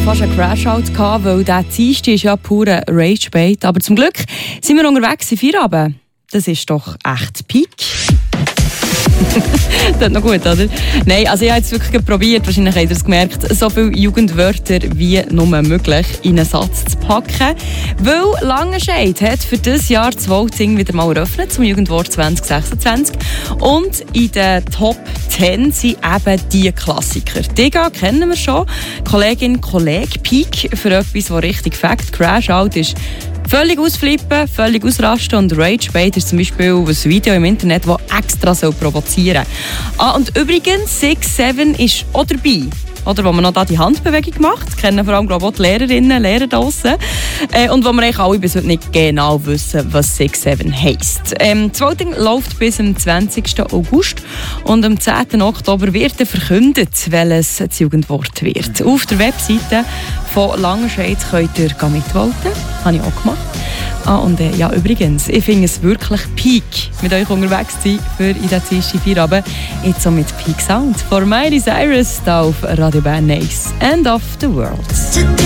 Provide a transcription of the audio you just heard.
fast einen Crash-Out gehabt, weil der Dienstag ist ja pure Rage-Bait. Aber zum Glück sind wir unterwegs in Feierabend. Das ist doch echt Peak. Das ist noch gut, oder? Nein, also ich habe es wirklich probiert, wahrscheinlich habt ihr es gemerkt, so viele Jugendwörter wie nur möglich in einen Satz zu packen. Weil Langenscheidt hat für dieses Jahr das Voting wieder mal eröffnet zum Jugendwort 2026. Und in den Top 10 sind eben die Klassiker. Die kennen wir schon. Kollegin, Kollege, Peak für etwas, das richtig Fact, Crash-Out ist. Völlig ausflippen, völlig ausrasten und Rage-Bait ist zum Beispiel ein Video im Internet, das extra provozieren soll. Und übrigens, 6-7 ist auch dabei. Oder wo man noch da die Handbewegung macht. Das kennen vor allem auch die Lehrerinnen und Lehrer draussen. Und wo wir eigentlich alle bis heute nicht genau wissen, was 6-7 heisst. Das Voting läuft bis am 20. August. Und am 10. Oktober wird verkündet, welches das Jugendwort wird. Auf der Webseite von Langenscheidt könnt ihr mitvoten. Das habe ich auch gemacht. Und ja, übrigens, ich finde es wirklich Peak, mit euch unterwegs zu sein für in der Dienstag Feierabend. Jetzt so mit Peak Sound von Miley Cyrus da auf Radio Bern Nice. End of the World.